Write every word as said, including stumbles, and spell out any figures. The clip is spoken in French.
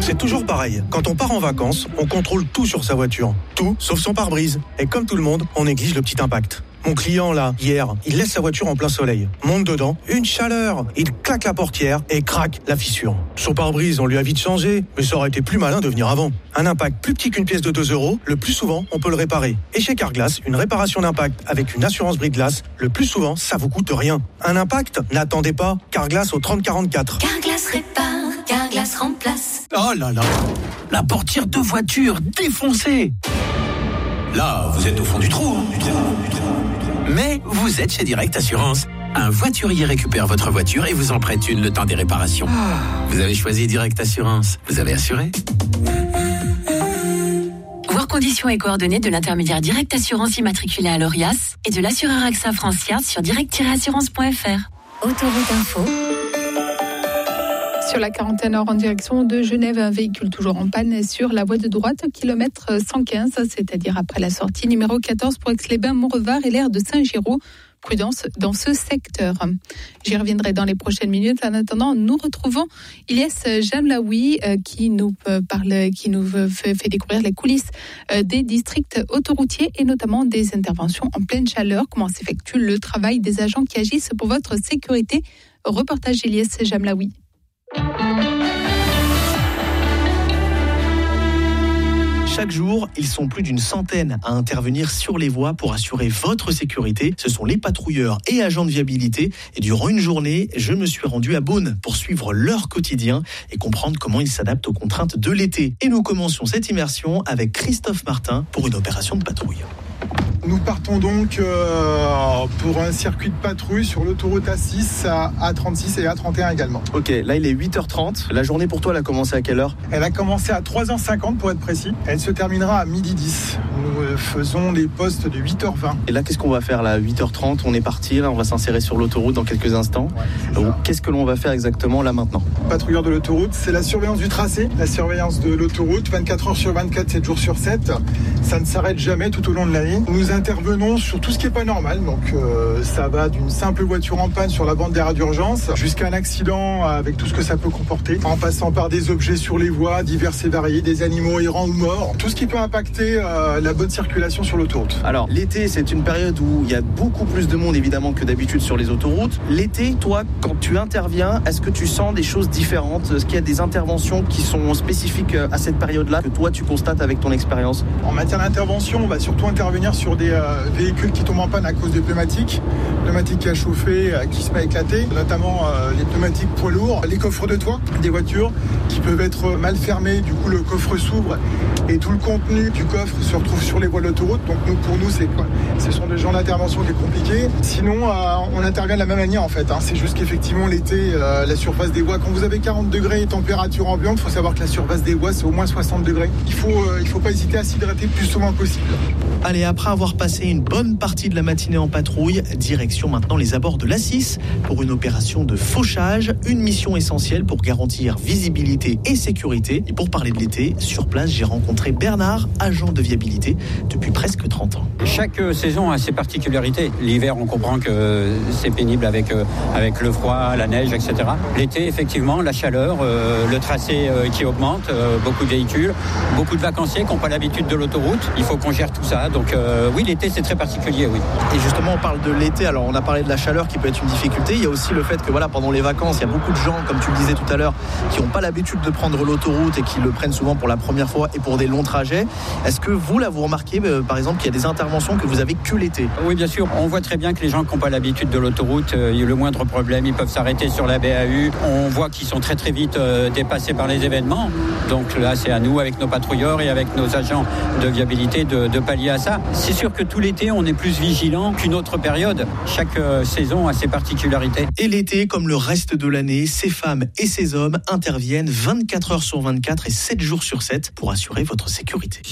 C'est toujours pareil. Quand on part en vacances, on contrôle tout sur sa voiture. Tout, sauf son pare-brise. Et comme tout le monde, on néglige le petit impact. Mon client, là, hier, il laisse sa voiture en plein soleil. Monte dedans, une chaleur. Il claque la portière et craque la fissure. Son pare-brise, on lui a vite changé, mais ça aurait été plus malin de venir avant. Un impact plus petit qu'une pièce de deux euros, le plus souvent, on peut le réparer. Et chez Carglass, une réparation d'impact avec une assurance brise-glace, le plus souvent, ça vous coûte rien. Un impact? N'attendez pas. Carglass au trente quarante-quatre. Carglass répare, Carglass remplace. Oh là là, la portière de voiture défoncée. Là, vous êtes au fond du trou, hein, du trou, du trou. Mais vous êtes chez Direct Assurance. Un voiturier récupère votre voiture et vous en prête une le temps des réparations. Vous avez choisi Direct Assurance. Vous avez assuré. Voir conditions et coordonnées de l'intermédiaire Direct Assurance immatriculé à l'Orias et de l'assureur AXA France sur direct tiret assurance point f r. Autoroute Info. Sur la quarantaine heure en direction de Genève, un véhicule toujours en panne sur la voie de droite, kilomètre cent quinze, c'est-à-dire après la sortie numéro quatorze pour Aix-les-Bains, Montrevard et l'aire de Saint-Giraud. Prudence dans ce secteur. J'y reviendrai dans les prochaines minutes. En attendant, nous retrouvons Ilyes Jamlaoui euh, qui nous euh, parle, qui nous fait, fait découvrir les coulisses euh, des districts autoroutiers et notamment des interventions en pleine chaleur. Comment s'effectue le travail des agents qui agissent pour votre sécurité. Reportage Ilyes Jamlaoui. Chaque jour, ils sont plus d'une centaine à intervenir sur les voies pour assurer votre sécurité. Ce sont les patrouilleurs et agents de viabilité. Et durant une journée, je me suis rendu à Beaune pour suivre leur quotidien et comprendre comment ils s'adaptent aux contraintes de l'été. Et nous commencions cette immersion avec Christophe Martin pour une opération de patrouille. Nous partons donc euh, pour un circuit de patrouille sur l'autoroute A six, A trente-six et A trente et un également. Ok, là il est huit heures trente. La journée pour toi, elle a commencé à quelle heure ? Elle a commencé à trois heures cinquante pour être précis. Elle se terminera à midi dix. Nous euh, faisons les postes de huit heures vingt. Et là, qu'est-ce qu'on va faire là ? huit heures trente, on est parti, là on va s'insérer sur l'autoroute dans quelques instants. Ouais, Donc, qu'est-ce que l'on va faire exactement là maintenant ? Patrouilleur de l'autoroute, c'est la surveillance du tracé, la surveillance de l'autoroute, vingt-quatre heures sur vingt-quatre, sept jours sur sept. Ça ne s'arrête jamais tout au long de l'année. Nous intervenons sur tout ce qui n'est pas normal, donc euh, ça va d'une simple voiture en panne sur la bande d'arrêt d'urgence jusqu'à un accident avec tout ce que ça peut comporter, en passant par des objets sur les voies divers et variés, des animaux errants ou morts, tout ce qui peut impacter euh, la bonne circulation sur l'autoroute. Alors l'été, c'est une période où il y a beaucoup plus de monde évidemment que d'habitude sur les autoroutes. L'été, toi, quand tu interviens, est-ce que tu sens des choses différentes ? Est-ce qu'il y a des interventions qui sont spécifiques à cette période-là que toi tu constates avec ton expérience ? En matière d'intervention, on va surtout intervenir sur des euh, véhicules qui tombent en panne à cause des pneumatiques, pneumatiques qui a chauffé, euh, qui se met à éclater, notamment euh, les pneumatiques poids lourds, les coffres de toit des voitures qui peuvent être mal fermés, du coup le coffre s'ouvre et tout le contenu du coffre se retrouve sur les voies de l'autoroute. Donc nous, pour nous, c'est quoi ? Ce sont des genres d'intervention qui est compliqué. Sinon, euh, on intervient de la même manière en fait. Hein. C'est juste qu'effectivement l'été, euh, la surface des voies, quand vous avez quarante degrés et température ambiante, il faut savoir que la surface des voies c'est au moins soixante degrés. Il faut, euh, il faut pas hésiter à s'hydrater le plus souvent possible. Allez, après avoir passé une bonne partie de la matinée en patrouille, direction maintenant les abords de l'A six pour une opération de fauchage, une mission essentielle pour garantir visibilité et sécurité. Et pour parler de l'été, sur place, j'ai rencontré Bernard, agent de viabilité depuis presque trente ans. Chaque saison a ses particularités. L'hiver, on comprend que c'est pénible avec, avec le froid, la neige, et cetera. L'été, effectivement, la chaleur, euh, le tracé euh, qui augmente, euh, beaucoup de véhicules, beaucoup de vacanciers qui n'ont pas l'habitude de l'autoroute. Il faut qu'on gère tout ça. Donc euh, oui, l'été, c'est très particulier, oui. Et justement, on parle de l'été. Alors, on a parlé de la chaleur qui peut être une difficulté. Il y a aussi le fait que voilà, pendant les vacances, il y a beaucoup de gens, comme tu le disais tout à l'heure, qui n'ont pas l'habitude de prendre l'autoroute et qui le prennent souvent pour la première fois et pour des longs trajets. Est-ce que vous, là, vous remarquez, euh, par exemple, qu'il y a des interventions que vous avez que l'été ? Oui, bien sûr. On voit très bien que les gens qui n'ont pas l'habitude de l'autoroute, euh, il y a le moindre problème, ils peuvent s'arrêter sur la B A U. On voit qu'ils sont très très vite euh, dépassés par les événements. Donc là, c'est à nous, avec nos patrouilleurs et avec nos agents de viabilité, de, de pallier à ça. C'est sûr que tout l'été, on est plus vigilant qu'une autre période. Chaque euh, saison a ses particularités. Et l'été, comme le reste de l'année, ces femmes et ces hommes interviennent vingt-quatre heures sur vingt-quatre et sept jours sur sept pour assurer votre sécurité.